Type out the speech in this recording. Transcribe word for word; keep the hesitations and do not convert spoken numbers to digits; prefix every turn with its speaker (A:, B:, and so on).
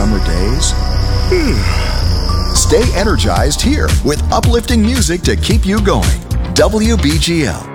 A: summer days? Stay energized here with uplifting music to keep you going. W B G L